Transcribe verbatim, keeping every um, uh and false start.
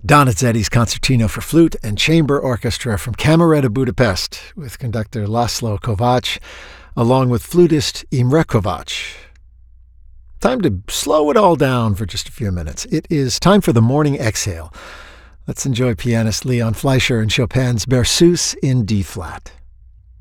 Donizetti's Concertino for Flute and Chamber Orchestra from Camerata Budapest with conductor Laszlo Kovacs, along with flutist Imre Kovacs. Time to slow it all down for just a few minutes. It is time for the morning exhale. Let's enjoy pianist Leon Fleischer and Chopin's Berceuse in D-flat.